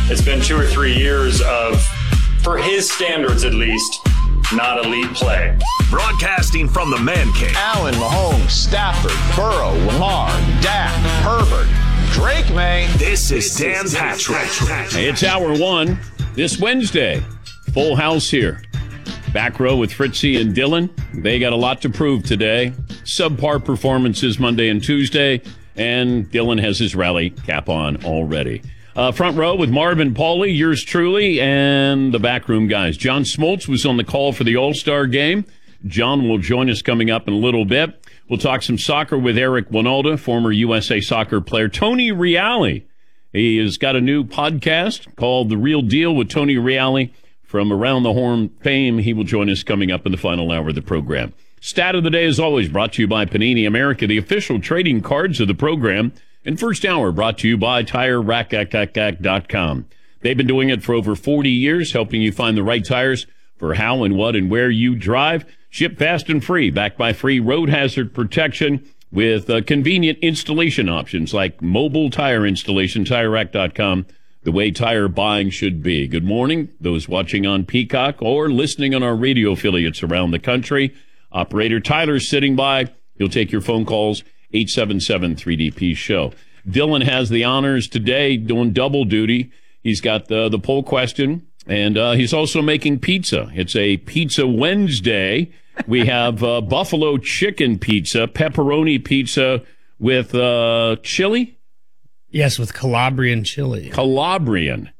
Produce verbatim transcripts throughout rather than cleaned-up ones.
It's been two or three years of, for his standards at least, not elite play. Broadcasting from the Man Cave. Allen, Mahomes, Stafford, Burrow, Lamar, Dak, Herbert, Drake May. This is Dan Patrick. It's hour one this Wednesday. Full house here. Back row with Fritzy and Dylan. They got a lot to prove today. Subpar performances Monday and Tuesday. And Dylan has his rally cap on already. Uh, front row with Marvin Pauly, yours truly, and the backroom guys. John Smoltz was on the call for the All-Star game. John will join us coming up in a little bit. We'll talk some soccer with Eric Winalda, former U S A soccer player. Tony Reale, he has got a new podcast called The Real Deal with Tony Reale from Around the Horn fame. He will join us coming up in the final hour of the program. Stat of the day, as always, brought to you by Panini America, the official trading cards of the program. And first hour brought to you by Tire Rack dot com. They've been doing it for over forty years, helping you find the right tires for how and what and where you drive. Ship fast and free, backed by free road hazard protection with uh, convenient installation options like mobile tire installation. Tire Rack dot com, the way tire buying should be. Good morning, those watching on Peacock or listening on our radio affiliates around the country. Operator Tyler's sitting by. He'll take your phone calls. eight seven seven three D P show. Dylan has the honors today, doing double duty. He's got the, the poll question, and uh, he's also making pizza. It's a Pizza Wednesday. We have uh, buffalo chicken pizza, pepperoni pizza with uh, chili? Yes, with Calabrian chili. Calabrian.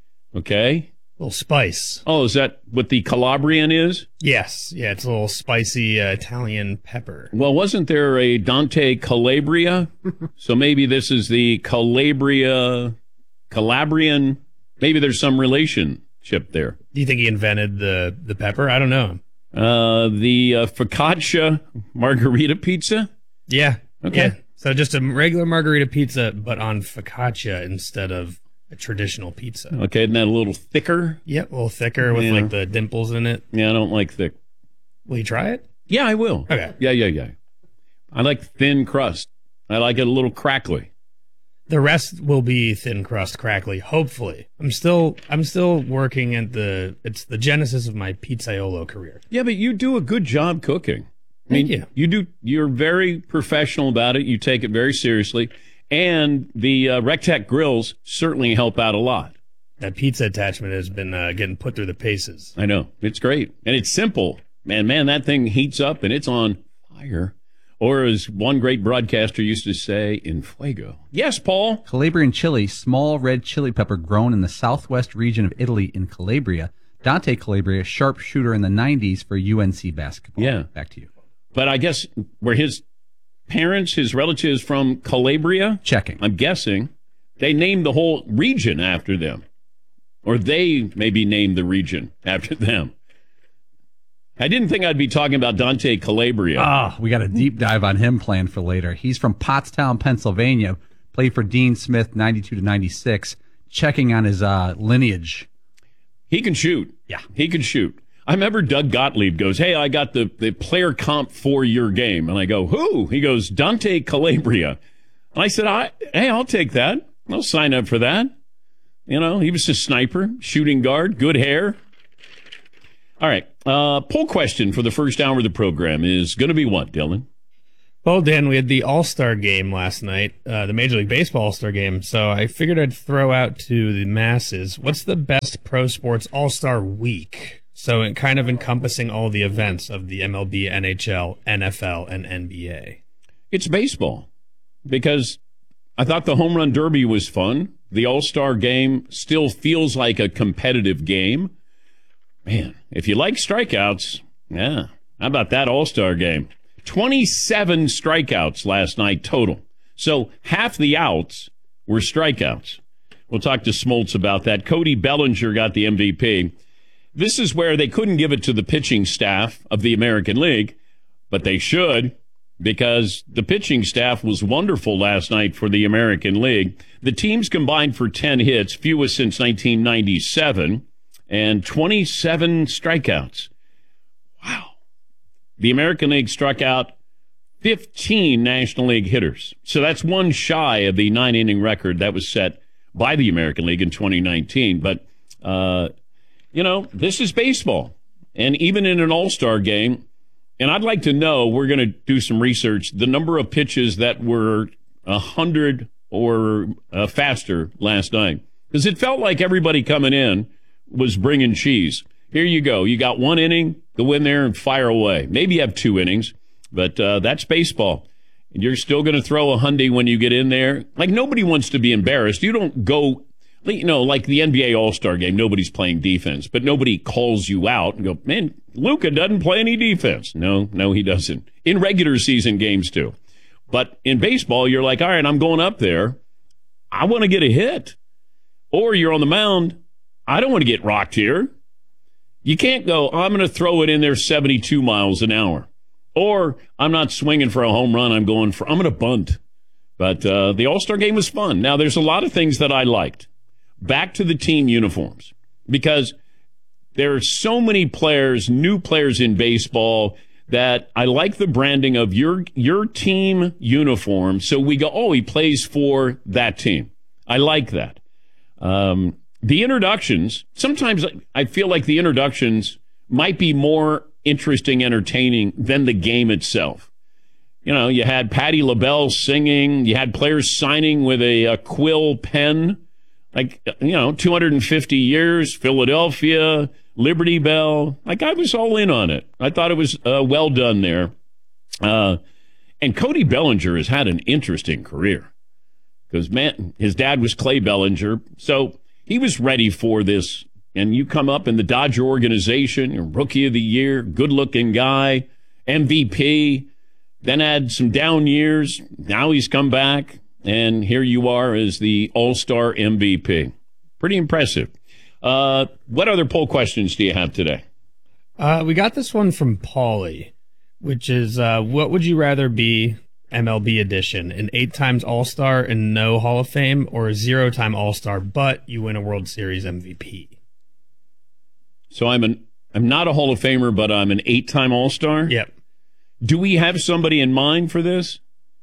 Okay. A little spice. Oh, is that what the Calabrian is? Yes. Yeah, it's a little spicy uh, Italian pepper. Well, wasn't there a Dante Calabria? So maybe this is the Calabria, Calabrian. Maybe there's some relationship there. Do you think he invented the, the pepper? I don't know. Uh, the uh, focaccia margarita pizza? Yeah. Okay. Yeah. So just a regular margarita pizza, but on focaccia instead of a traditional pizza. Okay, isn't that a little thicker? Yep, a little thicker with Yeah. like the dimples in it. Yeah, I don't like thick. Will you try it? Yeah, I will. Okay. Yeah, yeah, yeah. I like thin crust. I like it a little crackly. The rest will be thin crust crackly, hopefully. I'm still I'm still working at the it's the genesis of my pizzaiolo career. Yeah, but you do a good job cooking. I Thank mean, you. you do. You're very professional about it. You take it very seriously, and the uh, Rectech grills certainly help out a lot. That pizza attachment has been uh, getting put through the paces. I know, it's great, and it's simple. Man, man, that thing heats up and it's on fire. Or as one great broadcaster used to say, in fuego. Yes, Paul. Calabrian chili, small red chili pepper grown in the southwest region of Italy in Calabria. Dante Calabria, sharpshooter in the nineties for U N C basketball. Yeah. Back to you. But I guess were his parents, his relatives from Calabria? Checking. I'm guessing. They named the whole region after them. Or they maybe named the region after them. I didn't think I'd be talking about Dante Calabria. Ah, we got a deep dive on him planned for later. He's from Pottstown, Pennsylvania. Played for Dean Smith, ninety-two to ninety-six. Checking on his uh, lineage. He can shoot. Yeah. He can shoot. I remember Doug Gottlieb goes, hey, I got the, the player comp for your game. And I go, who? He goes, Dante Calabria. And I said, I, hey, I'll take that. I'll sign up for that. You know, he was a sniper, shooting guard, good hair. All right. Uh, poll question for the first hour of the program is going to be what, Dylan? Well, Dan, we had the All-Star game last night, uh, the Major League Baseball All-Star game. So I figured I'd throw out to the masses, what's the best pro sports All-Star week? So it kind of encompassing all the events of the M L B, N H L, N F L, and N B A. It's baseball, because I thought the home run derby was fun. The All-Star game still feels like a competitive game. Man, if you like strikeouts, yeah, how about that All-Star game? twenty-seven strikeouts last night total. So half the outs were strikeouts. We'll talk to Smoltz about that. Cody Bellinger got the M V P. This is where they couldn't give it to the pitching staff of the American League, but they should, because the pitching staff was wonderful last night for the American League. The teams combined for ten hits, fewest since nineteen ninety-seven, and twenty-seven strikeouts. Wow. The American League struck out fifteen National League hitters. So that's one shy of the nine-inning record that was set by the American League in twenty nineteen. But, uh, you know, this is baseball. And even in an all-star game, and I'd like to know, we're going to do some research, the number of pitches that were one hundred or uh, faster last night. Because it felt like everybody coming in was bringing cheese. Here you go. You got one inning, go in there and fire away. Maybe you have two innings, but uh, that's baseball. And you're still going to throw a hundy when you get in there. Like, nobody wants to be embarrassed. You don't go, you know, like the N B A All-Star game, nobody's playing defense, but nobody calls you out and go, man, Luka doesn't play any defense. No, no, he doesn't. In regular season games, too. But in baseball, you're like, all right, I'm going up there. I want to get a hit. Or you're on the mound. I don't want to get rocked here. You can't go, I'm going to throw it in there seventy-two miles an hour. Or I'm not swinging for a home run. I'm going for, I'm going to bunt. But uh, the All-Star game was fun. Now, there's a lot of things that I liked. Back to the team uniforms. Because there are so many players, new players in baseball, that I like the branding of your your team uniform. So we go, oh, he plays for that team. I like that. Um, the introductions, sometimes I feel like the introductions might be more interesting, entertaining than the game itself. You know, you had Patti LaBelle singing. You had players signing with a, a quill pen. Like, you know, two hundred fifty years, Philadelphia, Liberty Bell. Like, I was all in on it. I thought it was uh, well done there. Uh, and Cody Bellinger has had an interesting career. Because, man, his dad was Clay Bellinger. So he was ready for this. And you come up in the Dodger organization, you're Rookie of the Year, good-looking guy, M V P, then had some down years. Now he's come back, and here you are as the All-Star M V P. Pretty impressive. Uh, what other poll questions do you have today? Uh, we got this one from Paulie, which is, uh, what would you rather be, M L B edition, an eight times All-Star and no Hall of Fame, or a zero-time All-Star but you win a World Series M V P? So I'm an I'm not a Hall of Famer, but I'm an eight-time All-Star? Yep. Do we have somebody in mind for this?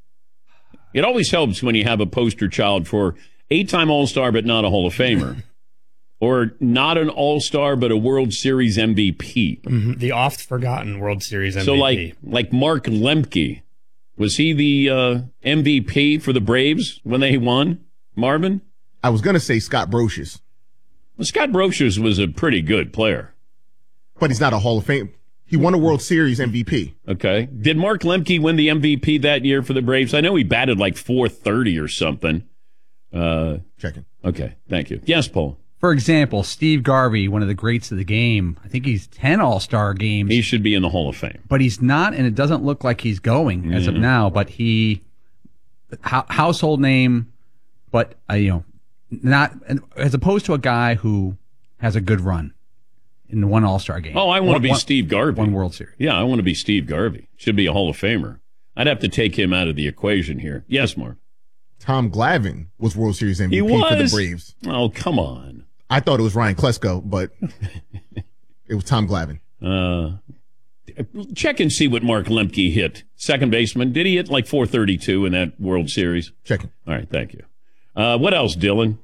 It always helps when you have a poster child for eight-time All-Star but not a Hall of Famer. Or not an All-Star but a World Series M V P. Mm-hmm. The oft-forgotten World Series M V P. So like, like Mark Lemke, was he the uh, M V P for the Braves when they won, Marvin? I was going to say Scott Brosius. Well, Scott Brosius was a pretty good player. But he's not a Hall of Fame. He won a World Series M V P. Okay. Did Mark Lemke win the M V P that year for the Braves? I know he batted like four thirty or something. Uh, Checking. Okay. Thank you. Yes, Paul. For example, Steve Garvey, one of the greats of the game. I think he's ten All-Star games. He should be in the Hall of Fame. But he's not, and it doesn't look like he's going as Mm-hmm. of now. But he, ho- household name, but, uh, you know, not, as opposed to a guy who has a good run in one All-Star game. Oh, I want to One- be one- Steve Garvey. One World Series. Yeah, I want to be Steve Garvey. Should be a Hall of Famer. I'd have to take him out of the equation here. Yes, Mark. Tom Glavine was World Series M V He P was? for the Braves. Oh, come on. I thought it was Ryan Klesko, but it was Tom Glavine. Uh, check and see what Mark Lemke hit. Second baseman. Did he hit like four thirty-two in that World Series? Checking. All right, thank you. Uh, what else, Dylan?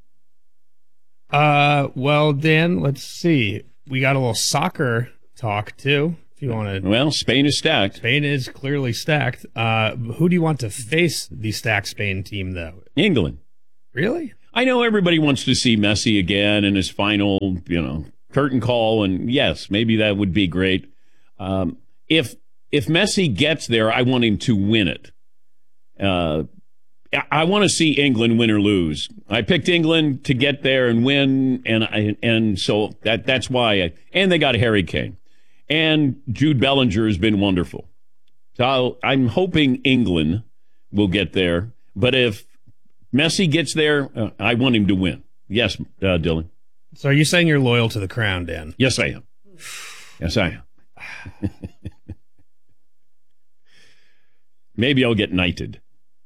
Uh, well, Dan, let's see. We got a little soccer talk, too, if you want to. Well, Spain is stacked. Spain is clearly stacked. Uh, who do you want to face the stacked Spain team, though? England. Really? I know everybody wants to see Messi again in his final, you know, curtain call, and yes, maybe that would be great. Um, if if Messi gets there, I want him to win it. Uh, I, I want to see England win or lose. I picked England to get there and win, and I, and so that that's why. I, and they got Harry Kane, and Jude Bellinger has been wonderful. So I'll, I'm hoping England will get there, but if Messi gets there, uh, I want him to win. Yes, uh, Dylan. So are you saying you're loyal to the crown, Dan? Yes, I am. Yes, I am. Maybe I'll get knighted.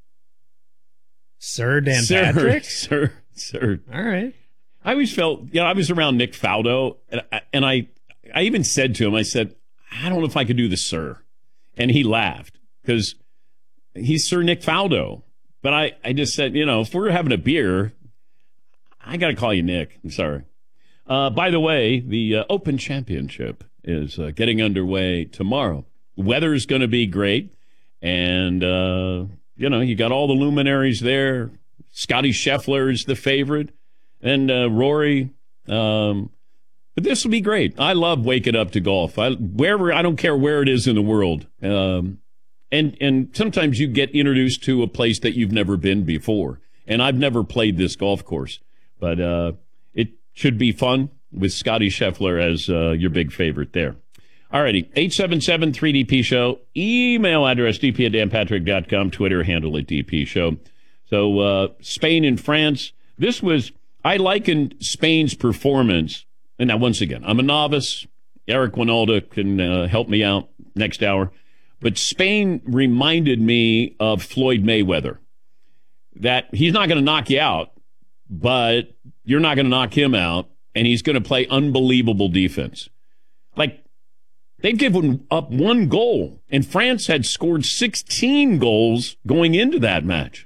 Sir Dan Sir, Patrick? Sir, sir. All right. I always felt, you know, I was around Nick Faldo, and I, and I, I even said to him, I said, I don't know if I could do the sir. And he laughed, because he's Sir Nick Faldo. But I, I just said, you know, if we're having a beer, I got to call you Nick. I'm sorry. Uh, by the way, the uh, Open Championship is uh, getting underway tomorrow. Weather is going to be great. And, uh, you know, you got all the luminaries there. Scotty Scheffler is the favorite. And uh, Rory. Um, but this will be great. I love waking up to golf. I, wherever, I don't care where it is in the world. Um, and, and sometimes you get introduced to a place that you've never been before. And I've never played this golf course. But uh, it should be fun with Scotty Scheffler as uh, your big favorite there. All righty, eight seven seven three D P show, email address d p at dan patrick dot com, Twitter handle at D P show. So uh, Spain and France, this was, I likened Spain's performance, and now once again, I'm a novice. Eric Winalda can uh, help me out next hour. But Spain reminded me of Floyd Mayweather, that he's not going to knock you out, but you're not going to knock him out, and he's going to play unbelievable defense. Like, they've given up one goal, and France had scored sixteen goals going into that match.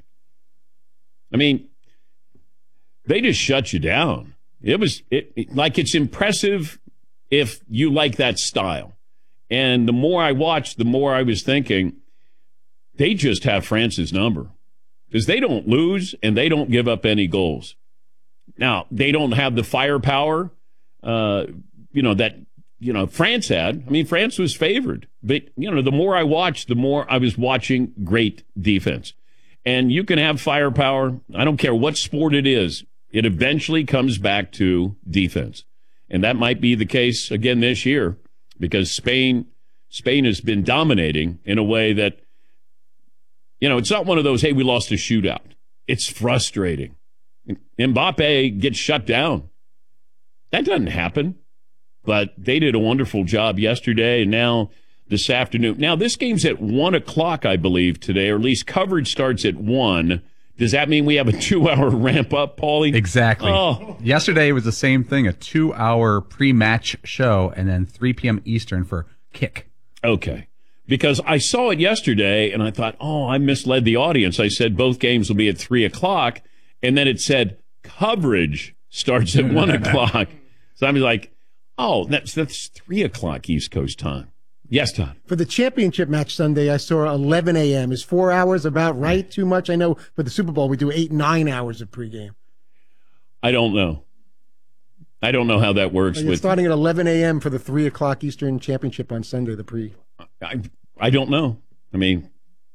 I mean, they just shut you down. It was it, it, like it's impressive if you like that style. And the more I watched, the more I was thinking, they just have France's number. Because they don't lose and they don't give up any goals. Now, they don't have the firepower, uh, you know, that, you know, France had. I mean, France was favored. But, you know, the more I watched, the more I was watching great defense. And you can have firepower. I don't care what sport it is. It eventually comes back to defense. And that might be the case again this year because Spain, Spain has been dominating in a way that, you know, it's not one of those, hey, we lost a shootout. It's frustrating. Mbappe gets shut down. That doesn't happen. But they did a wonderful job yesterday and now this afternoon. Now, this game's at one o'clock, I believe, today, or at least coverage starts at one. Does that mean we have a two-hour ramp-up, Paulie? Exactly. Oh. Yesterday was the same thing, a two-hour pre-match show, and then three p.m. Eastern for kick. Okay. Because I saw it yesterday, and I thought, oh, I misled the audience. I said both games will be at three o'clock, and then it said coverage starts at one o'clock. So I was like, oh, that's that's three o'clock East Coast time. Yes, Todd. For the championship match Sunday, I saw eleven a.m. Is four hours about right? Too much? I know for the Super Bowl, we do eight, nine hours of pregame. I don't know. I don't know how that works. Like with it's starting at eleven a.m. for the three o'clock Eastern championship on Sunday, the pre. I, I don't know. I mean,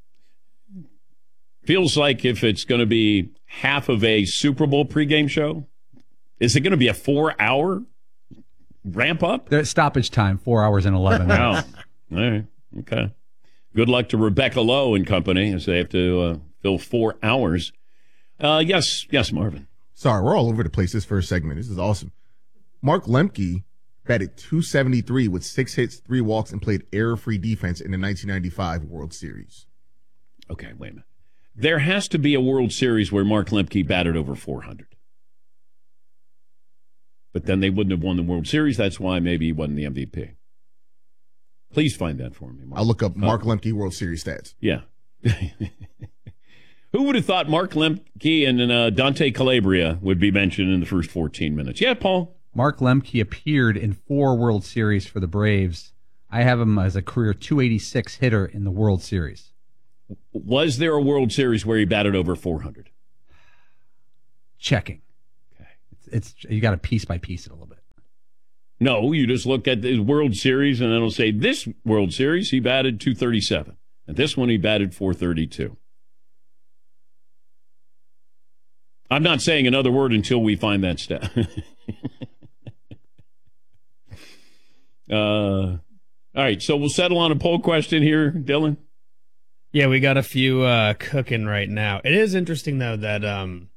feels like if it's going to be half of a Super Bowl pregame show, is it going to be a four-hour ramp up? There's stoppage time, four hours and eleven minutes. Wow. All right. Okay. Good luck to Rebecca Lowe and company as they have to uh, fill four hours. Uh, yes. Yes, Marvin. Sorry, we're all over the place this first segment. This is awesome. Mark Lemke batted two seventy-three with six hits, three walks, and played error-free defense in the nineteen ninety-five World Series. Okay, wait a minute. There has to be a World Series where Mark Lemke batted over four hundred. But then they wouldn't have won the World Series. That's why maybe he wasn't the M V P. Please find that for me, Mark. I'll look up Mark oh. Lemke World Series stats. Yeah. Who would have thought Mark Lemke and uh, Dante Calabria would be mentioned in the first fourteen minutes? Yeah, Paul? Mark Lemke appeared in four World Series for the Braves. I have him as a career two eighty-six hitter in the World Series. Was there a World Series where he batted over four hundred? Checking. Okay. It's, it's you got to piece by piece it a little bit. No, you just look at the World Series and it'll say this World Series he batted two thirty-seven. And this one he batted four thirty-two. I'm not saying another word until we find that stat. uh, all right, so we'll settle on a poll question here, Dylan. Yeah, we got a few uh, cooking right now. It is interesting, though, that um,